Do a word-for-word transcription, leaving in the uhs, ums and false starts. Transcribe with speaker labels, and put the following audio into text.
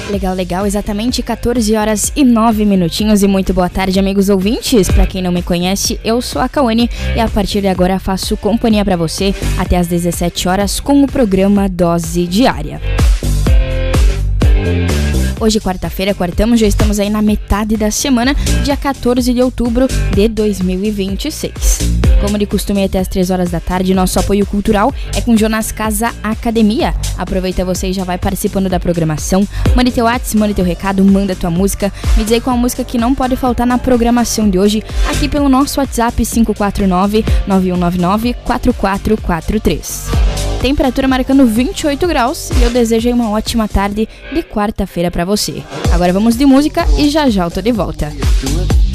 Speaker 1: Legal, legal, exatamente quatorze horas e nove minutinhos e muito boa tarde, amigos ouvintes. Pra quem não me conhece, eu sou a Cauane e a partir de agora faço companhia pra você até às dezessete horas com o programa Dose Diária. Hoje, quarta-feira, quartamos, já estamos aí na metade da semana, dia quatorze de outubro de dois mil e vinte e seis. Como de costume, até as três horas da tarde, nosso apoio cultural é com Jonas Casa Academia. Aproveita você e já vai participando da programação. Mande teu WhatsApp, mande teu recado, manda tua música. Me diz aí qual a música que não pode faltar na programação de hoje, aqui pelo nosso WhatsApp cinco quatro nove, nove um nove nove, quatro quatro quatro três. Temperatura marcando vinte e oito graus e eu desejo aí uma ótima tarde de quarta-feira pra você. Agora vamos de música e já já eu tô de volta.